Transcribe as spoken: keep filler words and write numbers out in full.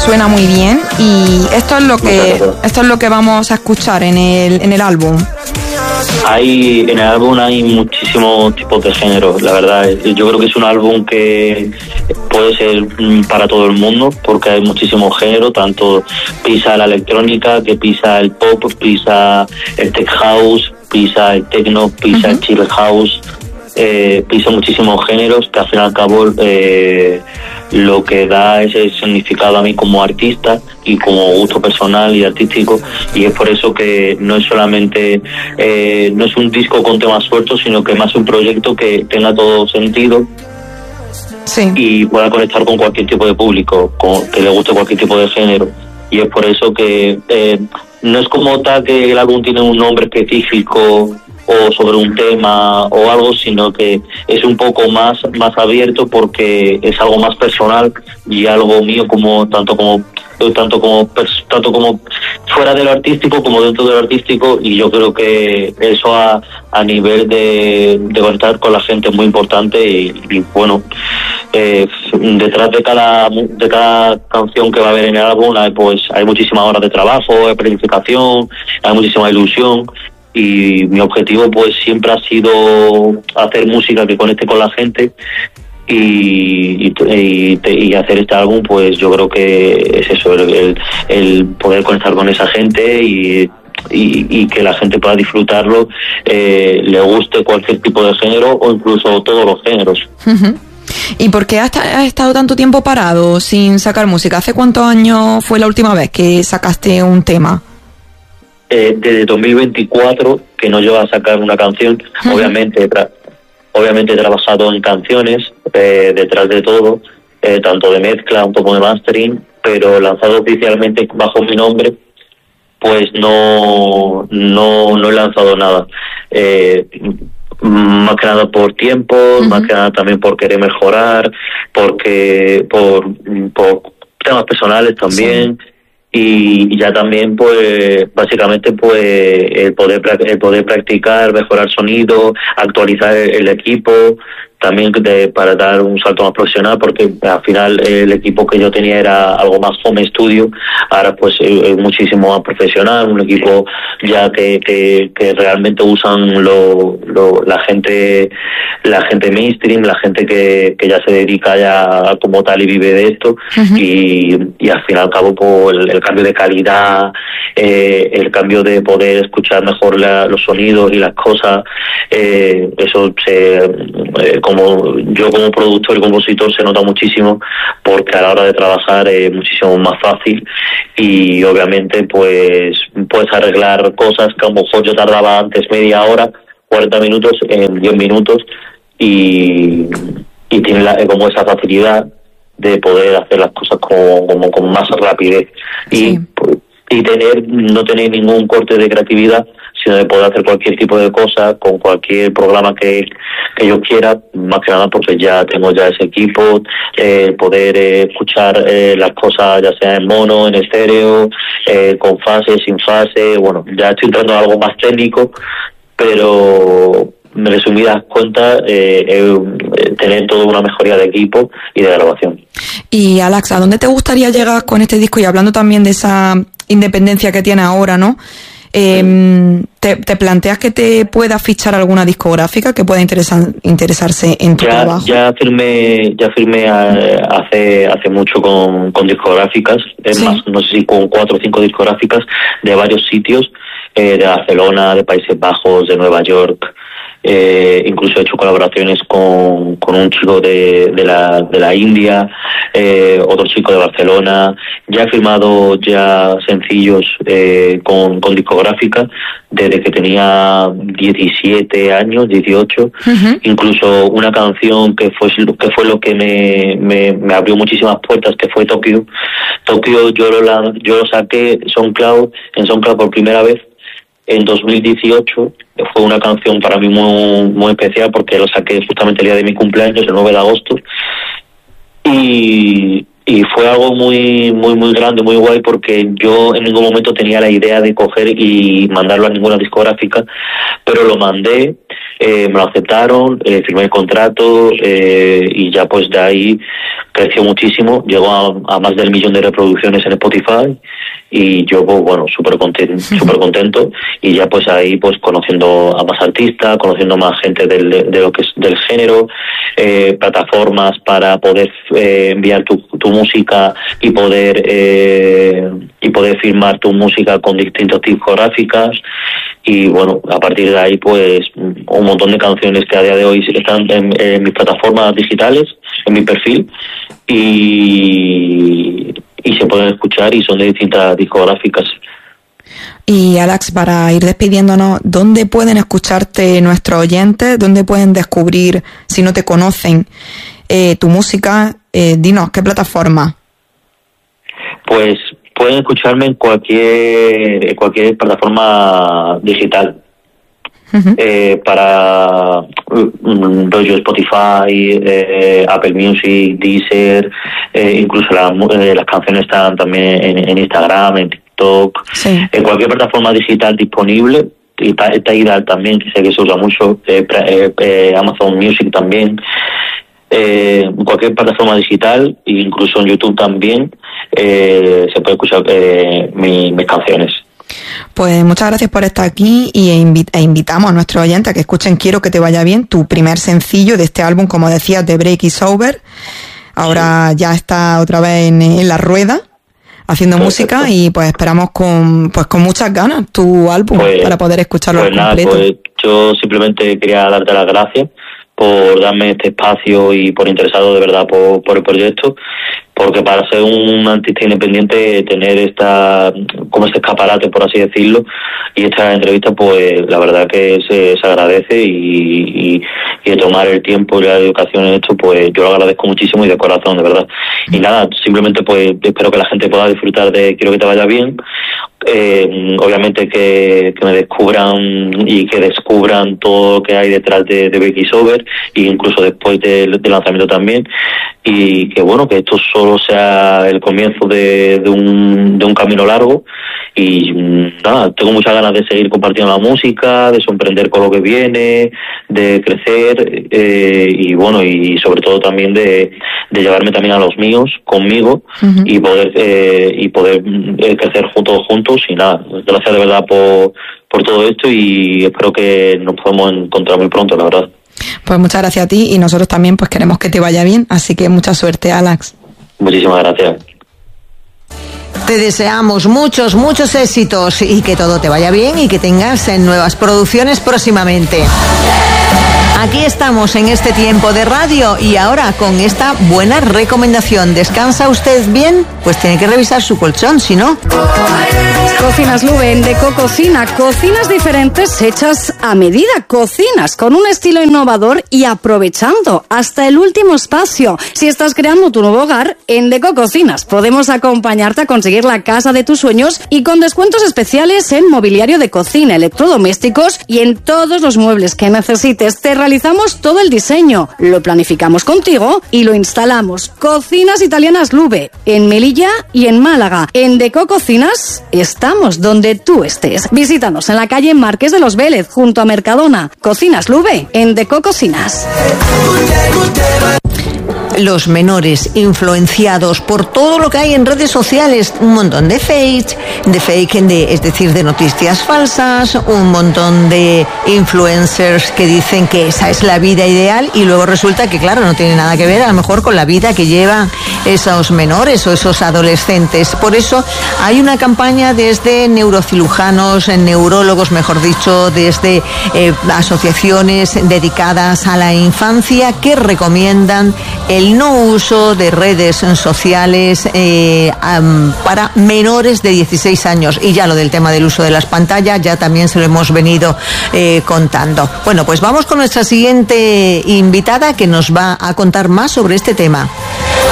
suena muy bien y esto es lo que esto es lo que vamos a escuchar en el en el álbum. Hay, en el álbum hay muchísimos tipos de géneros, la verdad. Yo creo que es un álbum que puede ser para todo el mundo, porque hay muchísimos géneros, tanto pisa la electrónica, que pisa el pop, pisa el tech house, pisa el techno, pisa uh-huh. el chill house, eh, pisa muchísimos géneros, que al fin y al cabo eh, lo que da ese significado a mí como artista y como gusto personal y artístico, y es por eso que no es solamente eh, no es un disco con temas sueltos, sino que más un proyecto que tenga todo sentido. Sí. Y pueda conectar con cualquier tipo de público, con, que le guste cualquier tipo de género, y es por eso que eh, no es como tal que el álbum tiene un nombre específico o sobre un tema o algo, sino que es un poco más más abierto, porque es algo más personal y algo mío, como tanto como tanto como tanto como fuera de lo artístico como dentro de lo artístico, y yo creo que eso a, a nivel de, de conectar con la gente es muy importante. Y, y bueno, eh, detrás de cada de cada canción que va a haber en el álbum hay, pues hay muchísimas horas de trabajo, de planificación, hay muchísima ilusión. Y mi objetivo pues siempre ha sido hacer música que conecte con la gente, y, y, y, y hacer este álbum, pues yo creo que es eso, el, el, el poder conectar con esa gente y, y, y que la gente pueda disfrutarlo, eh, le guste cualquier tipo de género o incluso todos los géneros. Uh-huh. ¿Y por qué has, has estado tanto tiempo parado sin sacar música? ¿Hace cuántos años fue la última vez que sacaste un tema? Eh, desde dos mil veinticuatro que no llevo a sacar una canción. Uh-huh. Obviamente tra- obviamente he trabajado en canciones eh, detrás de todo, eh, tanto de mezcla como de mastering, pero lanzado oficialmente bajo mi nombre pues no no no he lanzado nada, eh, más que nada por tiempo, uh-huh. más que nada también por querer mejorar, porque por, por temas personales también. Sí. Y ya también, pues, básicamente, pues, el poder el poder practicar, mejorar sonido, actualizar el, el equipo, también de, para dar un salto más profesional, porque al final el equipo que yo tenía era algo más home studio, ahora pues es muchísimo más profesional, un equipo ya que que, que realmente usan lo, lo, la gente la gente mainstream, la gente que, que ya se dedica ya como tal y vive de esto. Uh-huh. y, y al fin y al cabo pues, el, el cambio de calidad, eh, el cambio de poder escuchar mejor la, los sonidos y las cosas, eh, eso se eh, como yo como productor y compositor se nota muchísimo, porque a la hora de trabajar es muchísimo más fácil, y obviamente pues puedes arreglar cosas que a lo mejor yo tardaba antes media hora, cuarenta minutos en diez minutos, y, y tiene la, como esa facilidad de poder hacer las cosas como, como con más rapidez. Sí. y, y tener no tener ningún corte de creatividad, sino de poder hacer cualquier tipo de cosa con cualquier programa que, que yo quiera, más que nada porque ya tengo ya ese equipo, eh, poder eh, escuchar eh, las cosas ya sea en mono, en estéreo, eh, con fase, sin fase. Bueno, ya estoy entrando en algo más técnico, pero en resumidas cuentas, eh, eh, tener toda una mejoría de equipo y de grabación. Y Alex, ¿a dónde te gustaría llegar con este disco? Y hablando también de esa independencia que tiene ahora, ¿no? Eh, ¿te, ¿Te planteas que te pueda fichar alguna discográfica que pueda interesar, interesarse en tu ya, trabajo? Ya firmé, ya firmé a, hace hace mucho con, con discográficas, es sí. más, no sé si con cuatro o cinco discográficas de varios sitios, eh, de Barcelona, de Países Bajos, de Nueva York. Eh, incluso he hecho colaboraciones con, con un chico de, de la de la India, eh, otro chico de Barcelona. Ya he firmado ya sencillos eh, con, con discográfica desde que tenía diecisiete años, dieciocho. Uh-huh. Incluso una canción que fue que fue lo que me, me, me abrió muchísimas puertas, que fue Tokio. Tokio yo lo, la, yo lo saqué SoundCloud, en SoundCloud por primera vez en dos mil dieciocho. Fue una canción para mí muy muy especial porque lo saqué justamente el día de mi cumpleaños, el nueve de agosto, y y fue algo muy muy muy grande, muy guay, porque yo en ningún momento tenía la idea de coger y mandarlo a ninguna discográfica, pero lo mandé eh, me lo aceptaron, eh, firmé el contrato eh, y ya pues de ahí creció muchísimo, llegó a, a más del millón de reproducciones en Spotify y yo pues bueno, súper contento, súper contento y ya pues ahí pues conociendo a más artistas, conociendo más gente del, de lo que es del género, eh, plataformas para poder eh, enviar tu, tu música y poder eh, y poder firmar tu música con distintas discográficas y bueno, a partir de ahí pues un montón de canciones que a día de hoy están en, en mis plataformas digitales, en mi perfil y, y se pueden escuchar y son de distintas discográficas. Y Álex, para ir despidiéndonos, ¿dónde pueden escucharte nuestros oyentes? ¿Dónde pueden descubrir, si no te conocen, eh, tu música? Eh, dinos, ¿qué plataforma? Pues pueden escucharme en cualquier cualquier plataforma digital. Uh-huh. Eh, para um, rollo Spotify, eh, Apple Music, Deezer, eh, incluso la, eh, las canciones están también en, en Instagram, en TikTok, sí. En cualquier plataforma digital disponible. Y Tidal también, que sé que se usa mucho, eh, eh, eh, Amazon Music también. Eh, cualquier plataforma digital, incluso en YouTube también, eh, se puede escuchar eh, mi, mis canciones. Pues muchas gracias por estar aquí y e, invi- e invitamos a nuestros oyentes a que escuchen Quiero que te vaya bien, tu primer sencillo de este álbum, como decías, The Break is Over. Ahora sí. Ya está otra vez en, en la rueda haciendo Perfecto. Música y pues esperamos con pues con muchas ganas tu álbum pues, para poder escucharlo pues al nada, completo. Pues yo simplemente quería darte las gracias por darme este espacio y por interesado de verdad por, por el proyecto, porque para ser un artista independiente tener esta como este escaparate, por así decirlo, y esta entrevista pues la verdad que se, se agradece y, y, y de tomar el tiempo y la educación en esto pues yo lo agradezco muchísimo y de corazón, de verdad. Y nada, simplemente pues espero que la gente pueda disfrutar de Quiero que te vaya bien. Eh, obviamente que, que me descubran y que descubran todo lo que hay detrás de, de Break is Over e incluso después del, del lanzamiento también, y que bueno, que esto solo sea el comienzo de, de un de un camino largo y nada, tengo muchas ganas de seguir compartiendo la música, de sorprender con lo que viene, de crecer eh, y bueno, y sobre todo también de, de llevarme también a los míos conmigo uh-huh. y poder eh, y poder eh, crecer juntos juntos y nada, gracias de verdad por, por todo esto y espero que nos podamos encontrar muy pronto, la verdad. Pues muchas gracias a ti y nosotros también pues queremos que te vaya bien, así que mucha suerte, Álex. Muchísimas gracias. Te deseamos muchos, muchos éxitos y que todo te vaya bien y que tengas en nuevas producciones próximamente. Aquí estamos en este tiempo de radio y ahora con esta buena recomendación. ¿Descansa usted bien? Pues tiene que revisar su colchón, si no. Cocinas Lube en Deco Cocina. Cocinas diferentes hechas a medida. Cocinas con un estilo innovador y aprovechando hasta el último espacio. Si estás creando tu nuevo hogar, en Deco Cocinas podemos acompañarte a conseguir la casa de tus sueños y con descuentos especiales en mobiliario de cocina, electrodomésticos y en todos los muebles que necesites. Te realizamos todo el diseño, lo planificamos contigo y lo instalamos. Cocinas Italianas Lube en Melilla y en Málaga. En Deco Cocinas estamos donde tú estés. Visítanos en la calle Marqués de los Vélez junto a Mercadona. Cocinas Lube en Deco Cocinas. Los menores influenciados por todo lo que hay en redes sociales, un montón de fake, de fake, de, es decir, de noticias falsas, un montón de influencers que dicen que esa es la vida ideal y luego resulta que, claro, no tiene nada que ver a lo mejor con la vida que llevan esos menores o esos adolescentes. Por eso hay una campaña desde neurocirujanos, neurólogos, mejor dicho, desde eh, asociaciones dedicadas a la infancia que recomiendan el el no uso de redes sociales eh, um, para menores de dieciséis años. Y ya lo del tema del uso de las pantallas ya también se lo hemos venido eh, contando. Bueno, pues vamos con nuestra siguiente invitada que nos va a contar más sobre este tema.